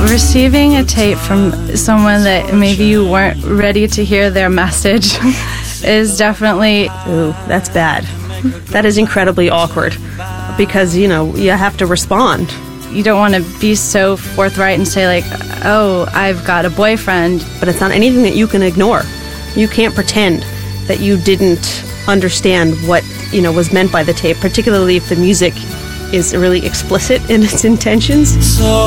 Receiving a tape from someone that maybe you weren't ready to hear their message is definitely... Ooh, that's bad. That is incredibly awkward because, you have to respond. You don't want to be so forthright and say like, oh, I've got a boyfriend. But it's not anything that you can ignore. You can't pretend that you didn't understand what, was meant by the tape, particularly if the music is really explicit in its intentions. So